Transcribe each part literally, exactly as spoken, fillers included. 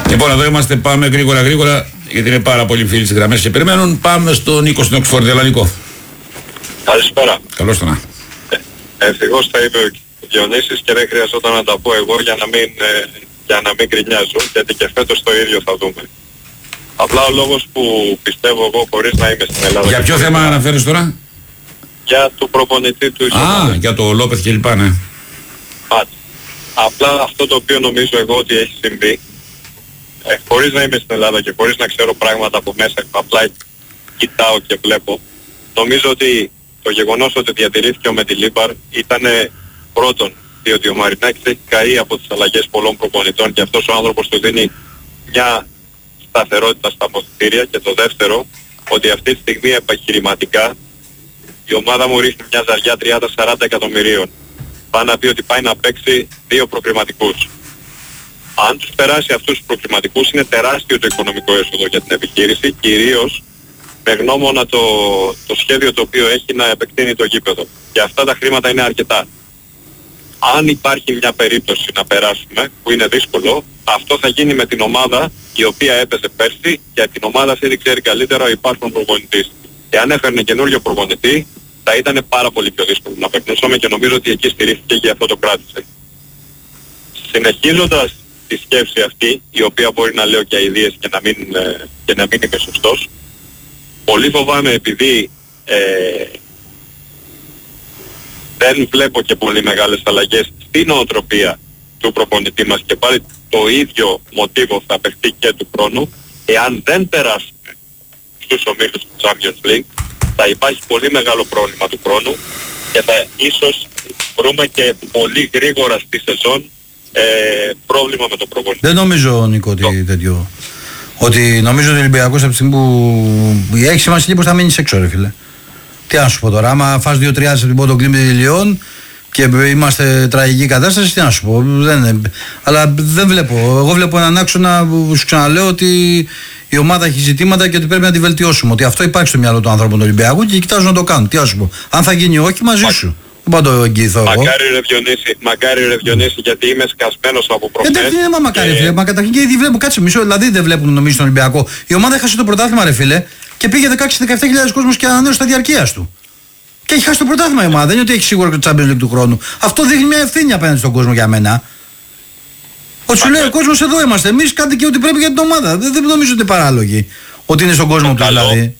Λοιπόν, εδώ είμαστε, πάμε γρήγορα γρήγορα, γιατί είναι πάρα πολλοί φίλοι στις γραμμές και περιμένουν. Πάμε στον Νίκο στην Οξφόρδη. Έλα, Νίκο. Καλησπέρα. Καλώς το να. Ε, ευτυχώς τα είπε ο Διονύσης και δεν χρειαζόταν να τα πω εγώ για να μην, ε, για να μην γκρινιάζω, γιατί και φέτος το ίδιο θα δούμε. Απλά ο λόγος που πιστεύω εγώ, χωρίς να είμαι στην Ελλάδα... Για ποιο θέμα αναφέρεις τώρα? Για του προπονητή του Ισραήλ. Α, για το Λόπεθ και λοιπά, ναι. Άρα. Απλά αυτό το οποίο νομίζω εγώ ότι έχει συμβεί, ε, χωρίς να είμαι στην Ελλάδα και χωρίς να ξέρω πράγματα από μέσα, απλά κοιτάω και βλέπω, νομίζω ότι το γεγονός ότι διατηρήθηκε ο Μεντιλίμπαρ ήταν πρώτον, διότι ο Μαρινάκης έχει καεί από τις αλλαγές πολλών προπονητών και αυτός ο άνθρωπος του δίνει μια σταθερότητα στα αποθητήρια, και το δεύτερο, ότι αυτή τη στιγμή επιχειρηματικά η ομάδα μου ρίχνει μια ζαριά τριάντα με σαράντα εκατομμυρίων. Πάει να πει ότι πάει να παίξει δύο προκριματικούς. Αν τους περάσει αυτούς τους προκριματικούς, είναι τεράστιο το οικονομικό έσοδο για την επιχείρηση, κυρίως με γνώμονα το, το σχέδιο το οποίο έχει να επεκτείνει το γήπεδο. Και αυτά τα χρήματα είναι αρκετά. Αν υπάρχει μια περίπτωση να περάσουμε, που είναι δύσκολο, αυτό θα γίνει με την ομάδα η οποία έπαιζε πέρσι, και την ομάδα αυτή δεν ξέρει καλύτερα ο υπάρχον προπονητής. Και αν έφερνε καινούριο προπονητή, θα ήταν πάρα πολύ πιο δύσκολο να περνούσαμε, και νομίζω ότι εκεί στηρίχθηκε και αυτό το κράτησε. Συνεχίζοντας τη σκέψη αυτή, η οποία μπορεί να λέω και αηδίες και να μην, ε, και να μην είμαι σωστός, πολύ φοβάμαι, επειδή ε, δεν βλέπω και πολύ μεγάλες αλλαγές στην νοοτροπία του προπονητή μας, και πάλι το ίδιο μοτίβο θα παιχτεί και του χρόνου, εάν δεν περάσουμε στους ομίλους του Champions League, θα υπάρχει πολύ μεγάλο πρόβλημα του χρόνου και θα ίσως βρούμε και πολύ γρήγορα στη σεζόν ε, πρόβλημα με το προπονητή. Δεν νομίζω, Νίκο, ότι το... τέτοιο. Ότι νομίζω ότι ο Ολυμπιακός από τη στιγμή που έχει σημασία πως θα μείνεις έξω, ρε φίλε. Τι να σου πω τώρα, άμα φας δύο τρία από την Πόντο Κλίν με τη Λιόν και είμαστε τραγική κατάσταση, τι να σου πω. Δεν, αλλά δεν βλέπω. Εγώ βλέπω έναν άξονα που σου ξαναλέω ότι η ομάδα έχει ζητήματα και ότι πρέπει να τη βελτιώσουμε. Ότι αυτό υπάρχει στο μυαλό του ανθρώπου του Ολυμπιακού και κοιτάζουν να το κάνουν. Τι να σου πω. Αν θα γίνει όχι, μαζί Μα... σου. Δεν πάω το εγγυηθώ εγώ. Μακάρι ρε Διονύση, μακάρι ρε Διονύση, γιατί είμαι σκασμένος από προχθές. Εντάξει, δεν είναι μακάρι, φίλε. Μα καταρχήν και ήδη βλέπουν, κάτσε μισό, δηλαδή δεν βλέπουν νομίζω στον Ολυμπιακό. Η ομάδα έχασε το πρωτάθλημα, ρε φίλε, και πήγε δεκαέξι με δεκαεπτά χιλιάδες κόσμος και ανανέωσε τα διαρκείας του. Και έχει χάσει το πρωτάθλημα η ομάδα. Δεν είναι ότι έχει σίγουρα και το Champions League του χρόνου. Αυτό δείχνει μια ευθύνη απέναντι στον κόσμο για μένα. Ότι σου λέει ο κόσμος, εδώ είμαστε. Εμείς κάντε και ό,τι πρέπει για την ομάδα. Δεν, δεν νομίζω ότι είναι παράλογοι. Ότι είναι στον κόσμο του δηλαδή.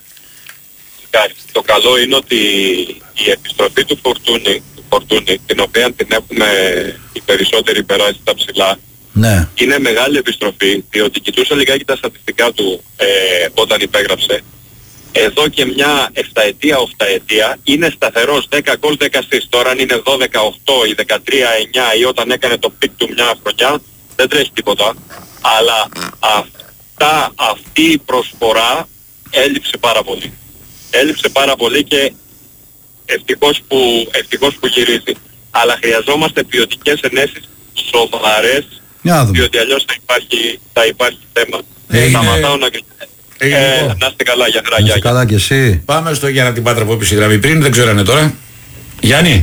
Το καλό είναι ότι η επιστροφή του Φορτούνη, του Φορτούνη, την οποία την έχουμε οι περισσότεροι περάσει στα ψηλά, ναι, είναι μεγάλη επιστροφή, διότι κοιτούσα λιγάκι τα στατιστικά του ε, όταν υπέγραψε. Εδώ και μια εφταετία, οχταετία είναι σταθερός, δέκα γκολ, δέκα assist. Τώρα αν είναι δώδεκα οκτώ ή δεκατρία εννιά ή όταν έκανε το πικ του μια χρονιά, δεν τρέχει τίποτα. Αλλά αυτά, αυτή η προσφορά έλειψε πάρα πολύ. Έλειψε πάρα πολύ και ευτυχώς που, ευτυχώς που γυρίζει. Αλλά χρειαζόμαστε ποιοτικές ενέσεις σοβαρές, διότι αλλιώς θα υπάρχει, θα υπάρχει θέμα. Έγινε... Σταματάω να ε, ε, να είστε καλά, για να είστε καλά και εσύ. Πάμε στο Γιάννα την Πάτρα που έπεισε η γραμμή πριν, δεν ξέρω αν είναι τώρα. Γιάννη.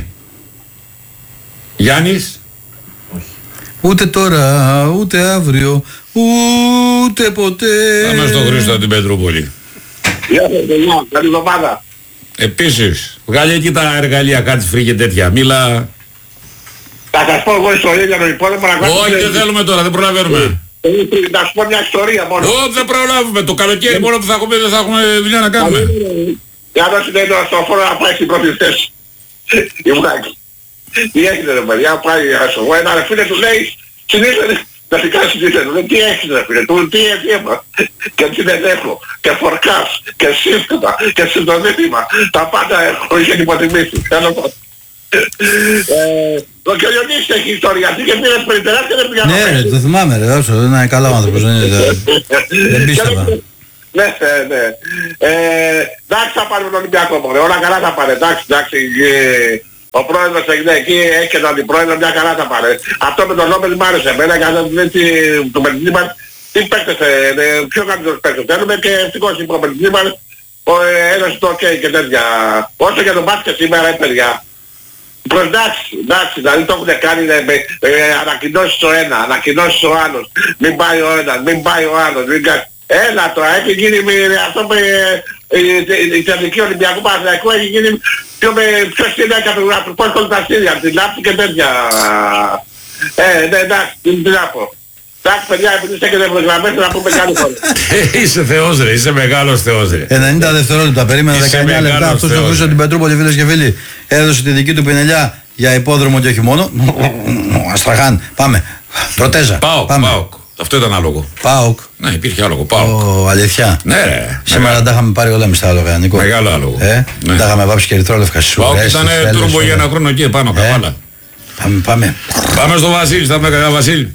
Γιάννης. Ούτε τώρα, ούτε αύριο, ούτε ποτέ. Πάμε στο Χρήστο την Πετρούπολη. Γεια σας παιδιά, καλή εβδομάδα. Επίσης, βγάλε εκεί τα εργαλεία, κάτι φρύ και τέτοια. Μίλα. Θα σας πω εγώ ιστορία για τον υπόλοιπο να κάνω. Όχι, δεν θέλουμε τώρα, δεν προλαβαίνουμε. Να σου πω μια ιστορία μόνο. Όχι, δεν προλάβουμε. Το καλοκαίρι μόνο που θα έχουμε δεν θα έχουμε δουλειά να κάνουμε. Για να δώσει το αστροφόρο να πάει στην πρώτη θέση. Ιβάκη. Τι έγινε ρε παιδιά, πάει ας εγώ ένα ρε φίλε του λέει, συνήθως να την κάνεις τι θέλει. Τι έχεις ρε φίλε, του τι έφυγα. Και τι δεν έχω. Και φορκάς, και σύστημα, και συντονίσμα. Τα πάντα έχω, είχε υποτιμήσει. Ο κ. Λιονίσης έχει ιστορία, και πήρες πριν τεράστια και δεν πήγα να ναι, ρε, το θυμάμαι ρε, όσο, δεν είναι καλά ο άνθρωπος, δεν πίστευα. Ναι, ναι. Εντάξει θα πάρουμε τον Ολυμπιακό μωρέ, όλα καλά θα πάρε, εντάξει, εντάξει. Ο πρόεδρος εκεί έχει και τον αντιπρόεδρο, μια καλά θα πάρε. Αυτό με τον Λόπες μ' άρεσε εμένα, γιατί του Μεντιλίμπαρ τι παίκτες, πιο καλύτερος παίκτες θέλουμε, και ευτυχώς η Μεντιλίμπαρ έδωσε το ok και τέτοια. Όσο για τον μπάσκετ σήμερα, παιδιά, εντάξει, εντάξει, δηλαδή το έχουν κάνει ε, ε, ανακοινώσεις ο ένα, ανακοινώσεις ο άλλος, μην πάει ο ένας, μην πάει ο άλλος, μην κάνει. Έλα τώρα, έχει γίνει με, αυτό με η τελική Ολυμπιακού Παναθηναϊκού έχει γίνει πιο με πιο συνέχεια του πώς έχουν τα στήρια, την λάπτη και τέτοια. Ε, ναι, εντάξει, τι να πω. Εντάξει παιδιά, επειδή είστε και δευτερογραμμές να πούμε κάτι φορά. Είσαι θεός ρε, είσαι μεγάλος θεός ρε. ενενήντα δευτερόλεπτα, περίμενα δεκαεννιά λεπτά. Αυτός ο οποίος την Πετρούπολη, φίλες και φίλοι, έδωσε τη δική του πινελιά για υπόδρομο και όχι μόνο. Αστραχάν, πάμε. Προτέζα. Πάοκ, Πάοκ. Αυτό ήταν άλογο. Πάοκ. Ναι, υπήρχε άλογο. Πάοκ. Oh, αλήθεια. Ναι, ρε. Σήμερα τα είχαμε πάρει όλα εμείς τα άλογα, Νικό. Μεγάλο άλογο. Ε, ναι. Τα είχαμε βάψει και ερυθρόλευκα στις ουρές. Πάοκ ήταν τουρμπο για ένα χρόνο εκεί πάνω, καβάλα. Πάμε, πάμε. Πάμε στο Βασίλη, θα πούμε καλά, Βασίλη.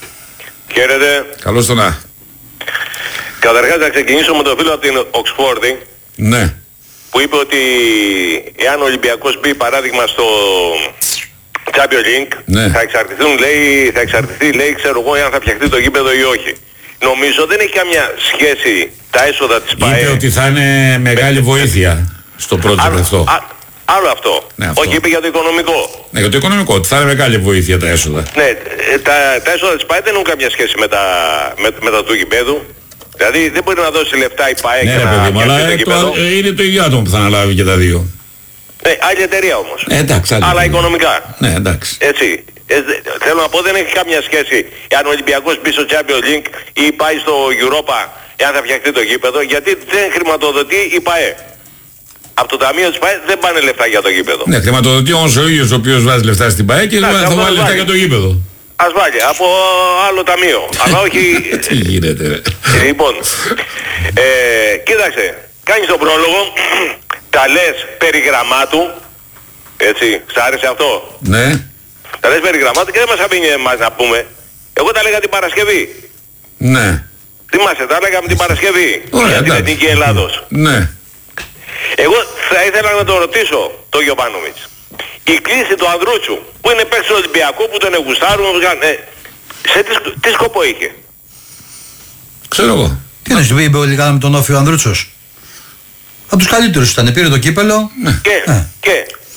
Χαίρετε. Καλώς τον να. Καταρχάς θα ξεκινήσω με τον φίλο από την Οξφόρδη. Ναι. Που είπε ότι εάν ο Ολυμπιακός μπει παράδειγμα στο Champions League, ναι. θα εξαρτηθούν, λέει, θα εξαρτηθεί, λέει, ξέρω εγώ, αν θα φτιαχτεί το γήπεδο ή όχι. Νομίζω δεν έχει καμιά σχέση τα έσοδα της ΠΑΕ. Είπε ότι θα είναι μεγάλη βοήθεια στο project αυτό. Α, άλλο αυτό. Ναι, αυτό. Όχι, είπε για το οικονομικό. Ναι, για το οικονομικό, ότι θα είναι μεγάλη βοήθεια τα έσοδα. Ναι, τα, τα έσοδα της ΠΑΕ δεν έχουν καμιά σχέση με τα, με, με τα του γηπέδου. Δηλαδή δεν μπορεί να δώσει λεφτά η ΠΑΕ ναι, και να παιδί, αλλά το το, είναι το ίδιο άτομο που θα αναλάβει και τα δύο. Ναι, άλλη εταιρεία όμως. Ε, εντάξει, άλλη αλλά εταιρεία. οικονομικά. Ναι, εντάξει. Έτσι. Ε, θέλω να πω δεν έχει καμία σχέση αν ο Ολυμπιακός μπει στο Champions League ή πάει στο Europa εάν θα φτιαχτεί το γήπεδο, γιατί δεν χρηματοδοτεί η ΠΑΕ. Από το ταμείο της ΠΑΕ δεν πάνε λεφτά για το γήπεδο. Ναι, χρηματοδοτεί όμως ο ίδιος ο οποίος βάζει λεφτά στην ΠΑΕ και Άς, θα βάλει λεφτά για το γήπεδο. Ας βάλει, από άλλο ταμείο. Αλλά όχι... Τι γίνεται ρε. Λοιπόν, ε, κοίταξε, κάνεις τον πρόλογο, τα λες περί γραμμάτου, έτσι, σ' άρεσε αυτό. Ναι. Τα λες περί γραμμάτου και δεν μας αφήνει εμάς να πούμε. Εγώ τα λέγα την Παρασκευή. Ναι. Θυμάσαι, τα λέγαμε την Παρασκευή. Ωραία, για την εντάξει. Εθνική Ελλάδος. Ναι. Εγώ θα ήθελα να το ρωτήσω το Γιωβάνοβιτς. Η κλίση του Ανδρούτσου που είναι παίκτης του Ολυμπιακού που τον εγουστάρουν, ε, σε τι, τι σκοπό είχε. Ξέρω εγώ. Τι να σου πει, είπε όλοι κάναμε τον Όφη ο Ανδρούτσος. Από τους καλύτερους ήταν, πήρε το κύπελο. Και, Ε. και.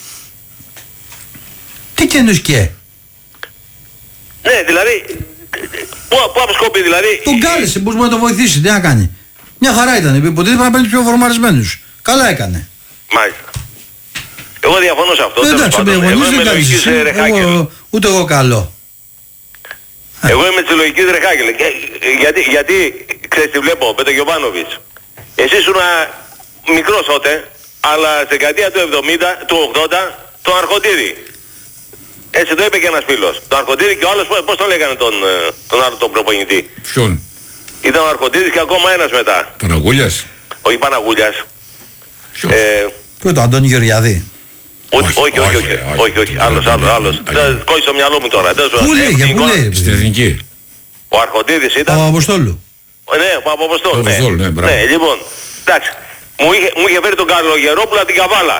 Τι και εννοείς και. Ναι, δηλαδή, πού, πού αποσκοπεί δηλαδή. Τον κάλεσε, πώς μπορεί να το βοηθήσει, τι να κάνει. Μια χαρά ήταν, υποτίθεται να παίρνει πιο φορμαρισμένους. Καλά έκανε. Μάλιστα. Εγώ διαφωνώ σε αυτό. Ε, τέλος εντάξει, πάντων. ο Εγώ δεν είμαι λογικής κάλεσες. Ρεχάκελ. Εγώ, ούτε εγώ καλό. Εγώ είμαι της λογικής Ρεχάκελ. Γιατί, γιατί, ξέρεις τι βλέπω, με τον Γιωβάνοβιτς. Εσύ ήσουν μικρός τότε, αλλά στη δεκαετία του εβδομήντα, του ογδόντα, τον Αρχοντίδη. Έτσι το είπε και ένας φίλος. Τον Αρχοντίδη και ο άλλος, πώς τον λέγανε τον, τον άλλο τον προπονητή. Ποιον. Ήταν ο Αρχοντίδης και ακόμα ένας μετά. Παναγούλιας. Όχι Παναγούλιας. Ποιος. Ε, Ποιο το Αντώνη Γεωργιάδη. όχι, όχι, όχι, όχι, όχι, όχι, άλλος, άλλος, άλλος. Κόλλησε στο μυαλό μου τώρα. Πού λέει, για πού λέει. Στην Εθνική. Ο Αρχοντίδης ήταν. Ο Αποστόλου. Ναι, ο Παπαποστόλου. Ο Αποστόλου, ναι, μπράβο. Ναι, λοιπόν, εντάξει. Μου είχε, μου είχε φέρει τον Καλογερόπουλο από την Καβάλα.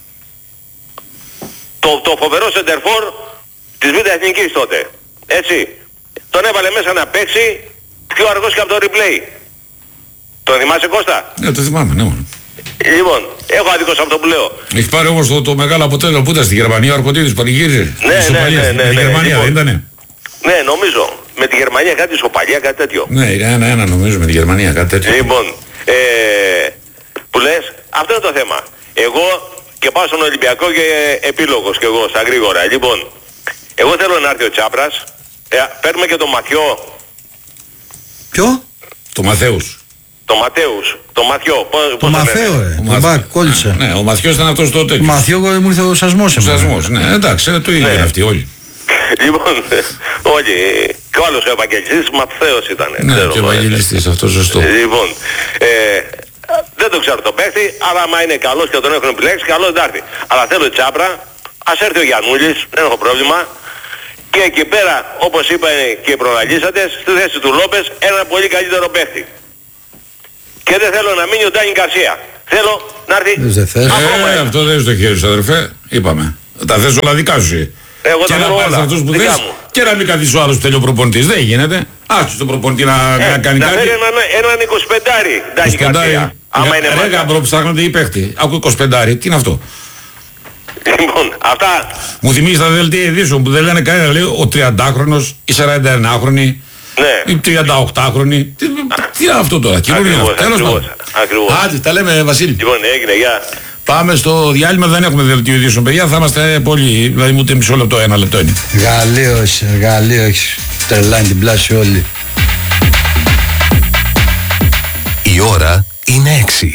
Το, το φοβερό σεντερφόρ της Β' Εθνικής τότε. Έτσι. Τον έβαλε μέσα να παίξει πιο αργός και από το replay. Τον θυμάσαι Κώστα? Ναι, το θυμάμαι, ναι. μόνο. Λοιπόν, έχω άδικο σε αυτό που λέω. Έχει πάρει όμως το, το μεγάλο αποτέλεσμα που ήταν στη Γερμανία, ο Αρκοντίδης πανηγύριζε. Ναι, ναι, Ισοπαλία, ναι, ναι, στη ναι, Γερμανία λοιπόν. δεν ήτανε. Ναι, νομίζω. Με τη Γερμανία κάτι ισοπαλία, κάτι τέτοιο. Ναι, είναι ένα-ένα νομίζω με τη Γερμανία, κάτι τέτοιο. Λοιπόν, ε, που λες, αυτό είναι το θέμα. Εγώ και πάω στον Ολυμπιακό και επίλογος και εγώ στα γρήγορα. Λοιπόν, εγώ θέλω να έρθει ο Τσάπρας, ε, παίρνουμε και τον Ματιό, Ποιο? Το Μαθαίους. τον Ματέους, τον Ματιό. Πώς, Το πώς τον Μαθαίο, λένε? ρε. Ο Τον Μαθ- Μπακ, κόλλησε. Ναι, ο Μαθιός ήταν αυτός το τέτοιο. Μαθαίο, μου ήρθε ο σασμός. Ο Σασμός, ναι, εντάξει, ε, το ίδιο Ναι. είναι αυτοί όλοι. Λοιπόν, όλοι, και ο άλλος ο Ευαγγελιστής Ματθαίος ήταν. Ναι, ξέρω και ο εγώ, έτσι. Ευαγγελιστής, αυτό σωστό. Λοιπόν, ε, δεν το ξέρω το παίχτη, αλλά άμα είναι καλός και τον έχουν επιλέξει, καλός θα έρθει. Αλλά θέλω Τσάπρα, ας έρθει ο Γιαννούλης, δεν έχω πρόβλημα. Και εκεί πέρα, όπως είπαν και οι προλαλήσαντες, στη θέση του Λόπες, ένα πολύ καλύτερο παίχτη. Και δεν θέλω να μείνει ο Ντάνι Γκαρσία. Θέλω να έρθει... Δεν θες. ακόμα Ε, ένα. αυτό δεν είναι στο χέρι σου, αδερφέ. Είπαμε. Τα θες όλα δικά σου. εσύ. Εγώ Και τα να θέλω πάρεις όλα, αυτούς που δικά θες μου. και να μην καθίσει ο άλλος που θέλει ο προπονητής. Δεν γίνεται. Άσου τον προπονητή να, Ε, να κάνει να κάτι. φέρει έναν, έναν εικοσιπεντάρι Ντάνι Γκαρσία. Άμα είναι Ρε μάγκας. γαμπρό, ψάχνονται οι παίχτη. Άκου εικοσιπεντάρι, τι είναι αυτό. Λοιπόν, αυτά. Μου θυμίζει τα δελτία ειδήσεων που δεν λένε κανένα, λέει ο τριαντάχρονος, η σαρανταενάχρονη, Ναι. η τριανταοκτάχρονη. Τι, τι είναι αυτό τώρα, καινούργιο είναι αυτό. Τέλος Ακριβώς, πάντων. ακριβώς. Άντε, τα λέμε, Βασίλη. Λοιπόν, έγινε, γεια. Πάμε στο διάλειμμα, δεν έχουμε δελτίο ειδήσεων, παιδιά. Θα είμαστε πολύ, δηλαδή ούτε μισό λεπτό, ένα λεπτό είναι. Γαλλίος, Γαλλίος, τρελάνει την πλάση όλη. Η ώρα είναι έξι.